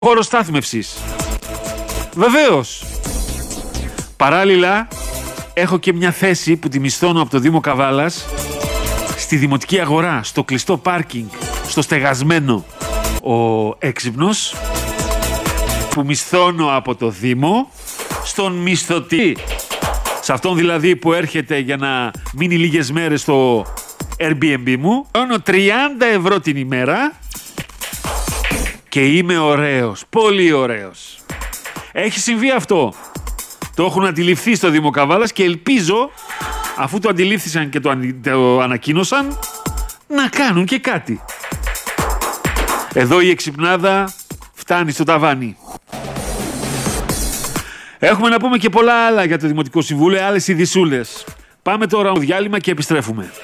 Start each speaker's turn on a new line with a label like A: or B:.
A: χώρο στάθμευσης. Βεβαίως. Παράλληλα, έχω και μια θέση που τη μισθώνω από το Δήμο Καβάλας στη δημοτική αγορά, στο κλειστό πάρκινγκ, στο στεγασμένο. Ο έξυπνος που μισθώνω από το Δήμο στον μισθωτή. Σε αυτόν δηλαδή που έρχεται για να μείνει λίγες μέρες στο Airbnb μου. Παίρνω 30 ευρώ την ημέρα και είμαι ωραίος, πολύ ωραίος. Έχει συμβεί αυτό. Το έχουν αντιληφθεί στο Δήμο Καβάλας και ελπίζω, αφού το αντιλήφθησαν και το ανακοίνωσαν, να κάνουν και κάτι. Εδώ η εξυπνάδα φτάνει στο ταβάνι. Έχουμε να πούμε και πολλά άλλα για το Δημοτικό Συμβούλιο, άλλες ειδισούλες. Πάμε τώρα στο διάλειμμα και επιστρέφουμε.